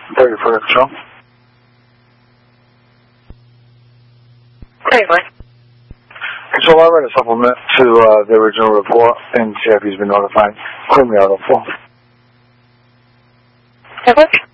Thank you for the show. Anyway. So I read a supplement to the original report and see if he's been notified. Clear me out, 04. Okay.